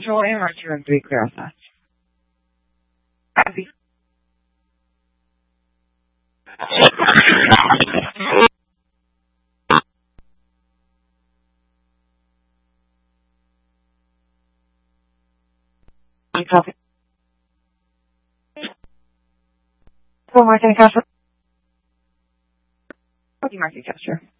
Control and right 2 and 3, clear outside. Copy. Copy. One more thing, Joshua. What do you mark your gesture?